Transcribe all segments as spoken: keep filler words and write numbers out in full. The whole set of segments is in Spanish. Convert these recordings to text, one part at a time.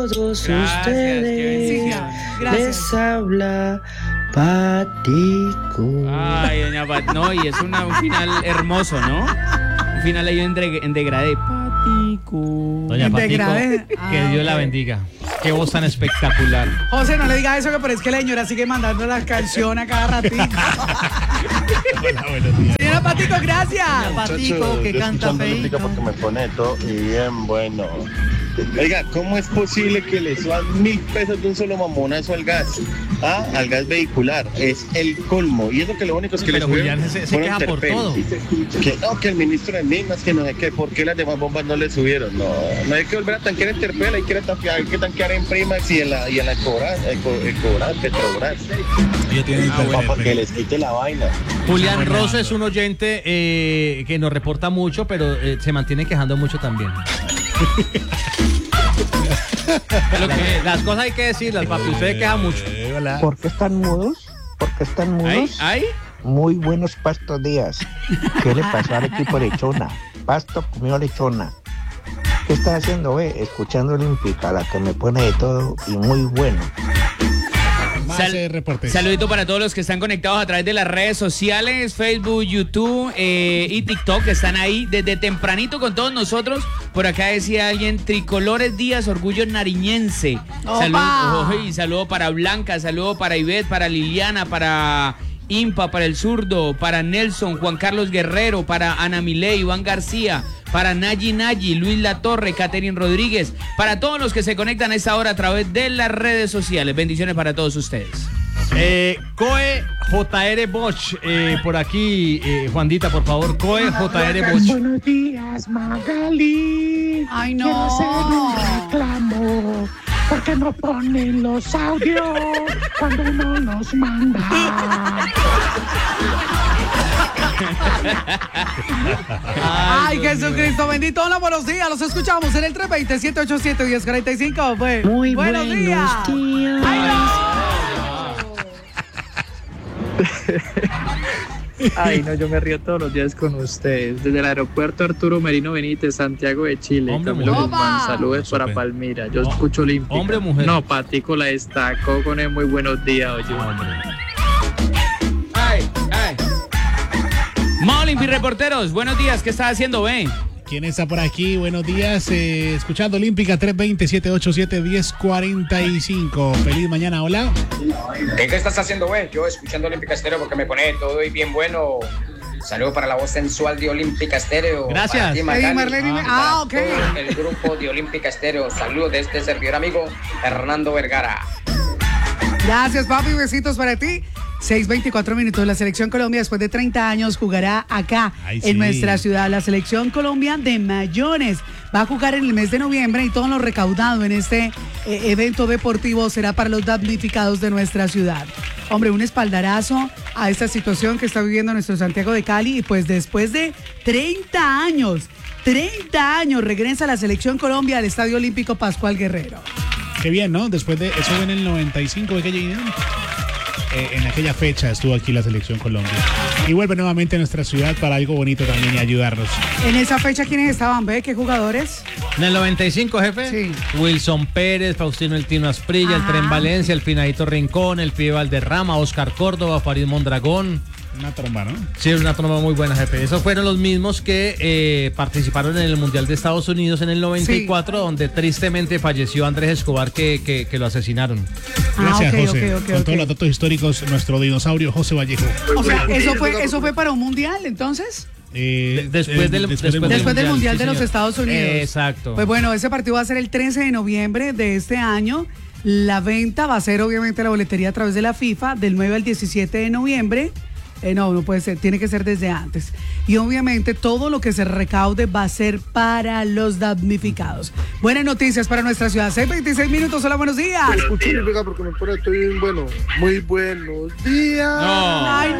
todos Gracias, ustedes. Les habla Patico. Ay, doña Pat, no, y es una, un final hermoso, ¿no? Un final ahí en, degradé, en degradé. Patico. Doña En Patico, degradé. que Ah, Dios la ok. bendiga. Qué voz tan espectacular. José, no le diga eso, que pero es que la señora sigue mandando la canción a cada ratito. Hola, buenos días. Señora Patico, gracias. Patico, que canta feito. Porque me pone todo y bien bueno. Oiga, ¿cómo es posible que le suban mil pesos de un solo mamonazo al gas? Ah, al gas vehicular. Es el colmo. Y eso que lo único es que Pero le Julián subieron se, se fueron queja por terpenos. todo. Que no, que el ministro de Minas, que no sé qué, ¿por qué las demás bombas no le subieron? No, no hay que volver a tanquear en Terpel, hay que tanquear, hay que tanquear en Primax y en la, y en la Cobras, Cobras, Petrobras. Ellos tienen Ah, Internet, para que les quite la vaina. Julián Rosso es un oyente eh, que nos reporta mucho, pero eh, se mantiene quejando mucho también. Lo que- las cosas hay que decirlas, papi. Usted queja mucho. Eh, hola. ¿Por qué están mudos? ¿Por qué están ¿Ay? mudos? ¿Ay? Muy buenos pastos días. ¿Qué le pasó al equipo lechona? Pasto comió lechona. ¿Qué está haciendo, ve? Escuchando Olímpica, la que me pone de todo y muy bueno. Más Sal- eh, reportes. Saludito para todos los que están conectados a través de las redes sociales, Facebook, YouTube eh, y TikTok, que están ahí desde tempranito con todos nosotros. Por acá decía alguien, Tricolores Díaz, orgullo nariñense. ¡Opa! Saludo, y saludo para Blanca, saludo para Ivette, para Liliana, para Impa, para el zurdo, para Nelson, Juan Carlos Guerrero, para Ana Milei, Iván García, para Nayi Nayi, Luis Latorre, Catherine Rodríguez, para todos los que se conectan a esta hora a través de las redes sociales. Bendiciones para todos ustedes. Eh, Coe J R Bosch, eh, por aquí, eh, Juandita, por favor, Coe J R Bosch. Buenos días, Magali. Ay, Quiero no. hacer un reclamo. ¿Por qué no ponen los audios cuando uno los manda? Ay, Jesucristo bendito. Hola, buenos días. Los escuchamos en el tres dos cero, siete ocho siete, uno cero cuatro cinco. Pues, Muy buenos buenos días. días. Ay, no. Ay, no, yo me río todos los días con ustedes. Desde el aeropuerto Arturo Merino Benítez, Santiago de Chile. Hombre, Camilo mujer. Guzmán, ¡Opa! saludos para Súper. Palmira. Yo Oh, escucho Olímpica. hombre o mujer. No, Patico la destacó con el muy buenos días, oye. Ay, ay. Molimpi reporteros, buenos días, ¿qué está haciendo, ve? ¿Quién está por aquí? Buenos días. Eh, escuchando Olímpica tres dos cero, siete ocho siete, uno cero cuatro cinco. Feliz mañana, hola. ¿Qué, qué estás haciendo, güey? Yo escuchando Olímpica Estéreo porque me pone todo y bien bueno. Saludos para la voz sensual de Olímpica Estéreo. Gracias. Para ti, Hey, Magali, Marlene, y me- para ah, ok. todo el grupo de Olímpica Estéreo. Saludos de este servidor amigo, Hernando Vergara. Gracias, papi. Besitos para ti. seis veinticuatro minutos. La Selección Colombia, después de treinta años, jugará acá, Ay, sí. en nuestra ciudad. La Selección Colombia de mayores va a jugar en el mes de noviembre y todo lo recaudado en este eh, evento deportivo será para los damnificados de nuestra ciudad. Hombre, un espaldarazo a esta situación que está viviendo nuestro Santiago de Cali. Y pues después de treinta años, treinta años, regresa la Selección Colombia al Estadio Olímpico Pascual Guerrero. Qué bien, ¿no? Después de eso fue en el noventa y cinco, ¿de qué llegaron? Eh, en aquella fecha estuvo aquí la Selección Colombia. Y vuelve nuevamente a nuestra ciudad para algo bonito también y ayudarnos. En esa fecha, ¿quiénes estaban? ¿Ve? ¿Qué jugadores? En el noventa y cinco, jefe. Sí. Wilson Pérez, Faustino El Tino Asprilla, el Ajá. Tren Valencia, el Finadito Rincón, el Pibe Valderrama, Oscar Córdoba, Farid Mondragón. Una tromba, ¿no? Sí, una tromba muy buena, jefe. Esos fueron los mismos que eh, participaron en el Mundial de Estados Unidos en el noventa y cuatro, sí, donde tristemente falleció Andrés Escobar, que, que, que lo asesinaron. Gracias, Ah, ok, José. ok, ok, Con ok. todos los datos históricos, nuestro dinosaurio José Vallejo. O sea, ¿eso fue, eso fue para un mundial, entonces? Eh, De- después eh, del- después del Después del Mundial sí, de los señor. Estados Unidos. Exacto. Pues bueno, ese partido va a ser el trece de noviembre de este año. La venta va a ser obviamente la boletería a través de la FIFA del nueve al diecisiete de noviembre. Eh, no, no puede ser, tiene que ser desde antes. Y obviamente todo lo que se recaude va a ser para los damnificados. Buenas noticias para nuestra ciudad. seis veintiséis minutos, hola, buenos días. Escucho Olímpica porque me pone todo bien bueno. Muy buenos días. No. ¡Ay,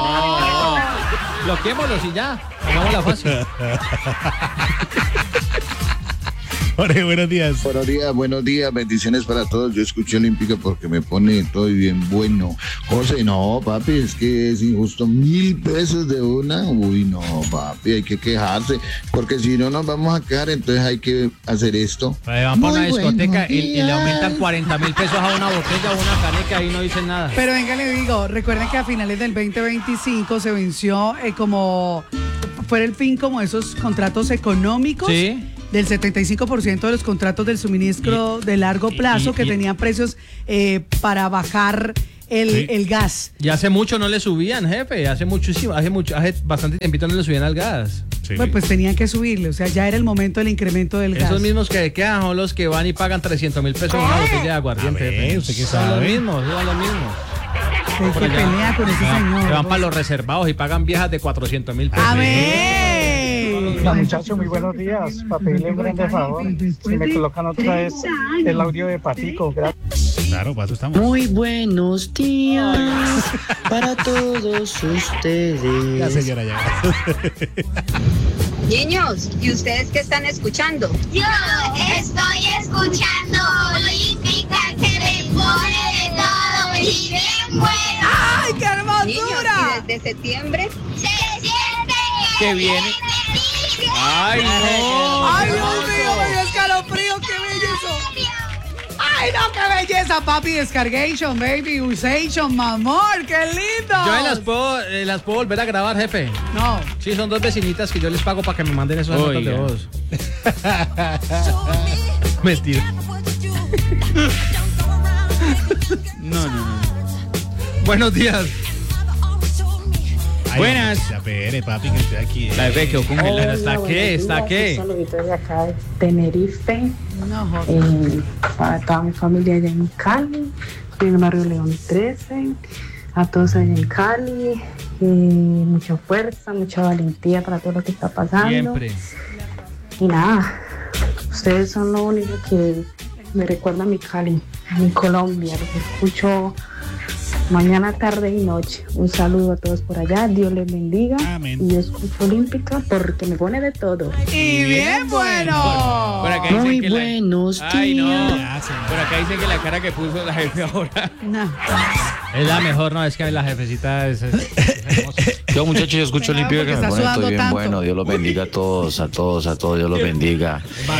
no! Bloquémoslos y ya. Hagámosla fácil. Jorge, buenos días. Buenos días, buenos días, bendiciones para todos. Yo escuché Olímpica porque me pone todo bien bueno. José, no, papi, es que es injusto. Mil pesos de una. Uy, no, papi, hay que quejarse. Porque si no nos vamos a quejar, entonces hay que hacer esto. Pues van para una discoteca y, y le aumentan cuarenta mil pesos a una botella o una caneca y no dicen nada. Pero venga, le digo, recuerden que a finales del veinte veinticinco se venció eh, como, fue el fin como esos contratos económicos. Sí. Del setenta y cinco por ciento de los contratos del suministro y, de largo plazo y, y, que y, tenían precios eh, para bajar el, sí. el gas. Y hace mucho no le subían, jefe, hace muchísimo, hace mucho, hace bastante tiempito no le subían al gas. Sí. Pues, pues tenían que subirle, o sea, ya era el momento del incremento del Esos gas. Esos mismos que quedan son los que van y pagan trescientos mil pesos en una botella de aguardiente. Ver, ¿usted qué sabe? Son los mismos, son los mismos. Hay que pelea con ese señor. Que van para los reservados y pagan viejas de cuatrocientos mil pesos. A ver. Hola muchachos, muy buenos días. Para pedirle un gran favor, si me colocan otra vez el audio de Patico. Gracias. Claro, para eso estamos. Muy buenos días para todos ustedes. La señora ya. Niños, ¿y ustedes qué están escuchando? Yo estoy escuchando Olímpica, que me pone de todo y bien bueno. ¡Ay, qué hermosura! Niños, ¿y desde septiembre? Se siente que viene. ¡Ay, no! ¡Ay, Dios mío, me dio escalofrío! ¡Qué belleza! ¡Ay, no, qué belleza, papi! Descargation, baby, usation, mi amor, ¡qué lindo! Yo las puedo, eh, las puedo volver a grabar, jefe. No. Sí, son dos vecinitas que yo les pago para que me manden esos notas de voz. Mentira. No, no, no. Buenos días. Ay, buenas. La P R, papi, que estoy aquí. La P R quedó congelada. ¿Está qué? ¿Está qué? Saluditos de acá de Tenerife. No, eh, para toda mi familia allá en Cali. Estoy en el barrio León trece. A todos allá en Cali. Eh, mucha fuerza, mucha valentía para todo lo que está pasando. Siempre. Y nada, ustedes son lo único que me recuerda a mi Cali, a mi Colombia. Los escucho mañana, tarde y noche. Un saludo a todos por allá. Dios les bendiga. Amén. Y yo escucho Olímpica porque me pone de todo. Y bien bueno. Por acá Muy que buenos la... Ay, no. días. Por acá dicen que la cara que puso la jefe ahora. No. Es la mejor, no, es que la jefecita es... es, es hermosa. Yo, muchachos, yo escucho Olímpica que me pone todo bien tanto. bueno. Dios los bendiga a todos, a todos, a todos. Dios los bendiga.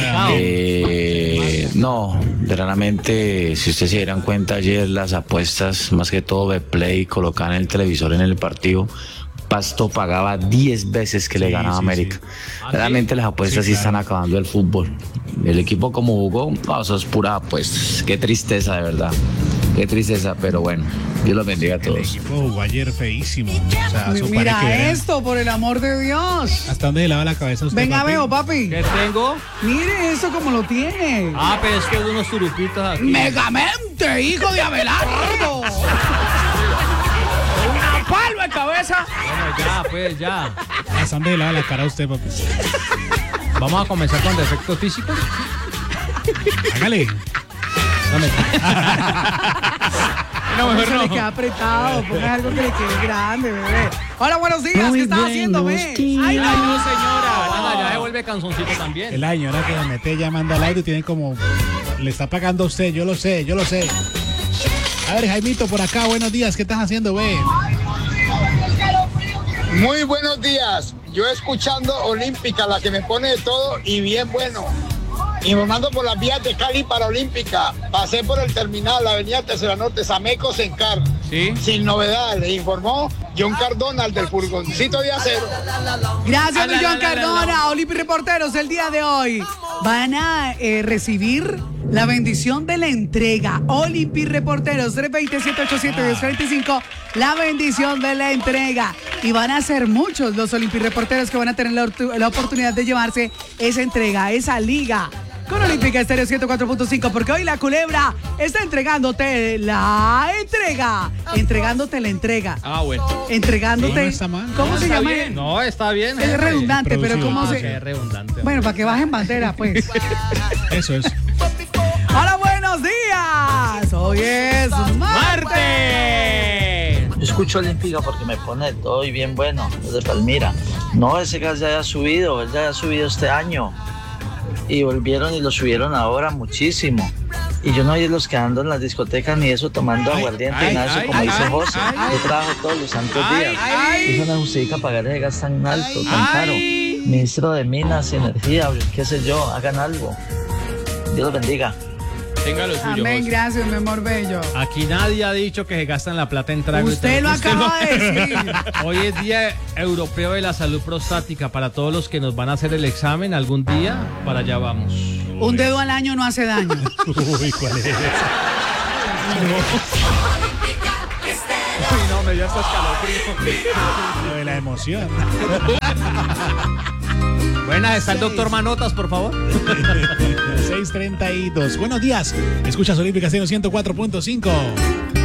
Eh, no, verdaderamente, si ustedes se dieran cuenta ayer, las apuestas, más que todo de Play, colocaban el televisor en el partido. Pasto pagaba diez veces que le Sí, ganaba sí, América. sí. Realmente las apuestas Sí, sí, claro. están acabando el fútbol. El equipo como jugó, no, eso es pura apuestas. Qué tristeza, de verdad. Qué tristeza, pero bueno, Dios los bendiga a El todos. equipo jugó ayer feísimo. O sea, eso Mira parece que verán. esto, por el amor de Dios. ¿Hasta dónde le lava la cabeza a usted, Venga, papi? veo, papi. ¿Qué tengo? Mire eso como lo tiene. Ah, pero es que hay unos turupitos aquí. Megamente, hijo de Abelardo. Una palma en cabeza. Bueno, ya, pues, ya. ¿Hasta dónde le lava la cara a usted, papi? Vamos a comenzar con defectos físicos. Hágale. No, me... No, mejor Eso no. le queda apretado. Ponga algo que le quede grande, bebé. Hola, buenos días. Muy ¿Qué estás haciendo, buenos ve? días. Ay, Ay, no. no, señora. Nada, ya se vuelve canzoncito también. Es la señora que la mete llamando al audio, tiene como... Le está pagando a usted, yo lo sé, yo lo sé. A ver, Jaimito, por acá, buenos días. ¿Qué estás haciendo, ve? Muy buenos días. Yo escuchando Olímpica, la que me pone de todo y bien bueno. Informando por las vías de Cali para Olímpica. Pasé por el terminal, la avenida Tercera Norte, Sameco Sencar. Sí. Sin novedad, le informó John Cardona, el del furgoncito de acero. Gracias, Ah, la, John la, la, la, Cardona. la. Olympic Reporteros, el día de hoy van a eh, recibir la bendición de la entrega. Olympic Reporteros, tres dos cero, siete ocho siete, uno cero dos cinco. La bendición de la entrega. Y van a ser muchos los Olympic Reporteros que van a tener la, la oportunidad de llevarse esa entrega, esa liga. Con Olímpica Estéreo ciento cuatro punto cinco, porque hoy la Culebra está entregándote la entrega. Entregándote la entrega. Ah, bueno. Entregándote. Sí, no está mal. ¿Cómo No, se está llama? bien. No, está bien. Es jefe. redundante, pero Producido. ¿cómo Ah, se...? que es redundante. Bueno, para que bajen bandera, pues. Eso es. Hola, buenos días. Hoy es martes. ¡Marte! Yo escucho Olímpica porque me pone de todo y bien bueno, desde Palmira. No, ese gas ya haya subido, él ya haya subido este año. y volvieron y lo subieron ahora muchísimo. Y yo no soy de los que ando en las discotecas ni eso tomando aguardiente y nada de eso, como dice José. Yo trabajo todos los santos días. Eso no justifica pagar ese gas tan alto, tan caro. Ministro de Minas y Energía, qué sé yo, hagan algo. Dios los bendiga. Tenga lo suyo. Amén, José. gracias, mi amor bello. Aquí nadie ha dicho que se gastan la plata en trago. Usted lo acaba de decir. Hoy es Día Europeo de la Salud Prostática para todos los que nos van a hacer el examen algún día. Para allá vamos. Un dedo al año no hace daño. Uy, ¿cuál es esa? Uy, no, me dio hasta escalofrío. Lo de la emoción. Buenas, está el doctor Manotas, por favor. seis treinta y dos. Buenos días. Escuchas Olímpica Estéreo ciento cuatro punto cinco.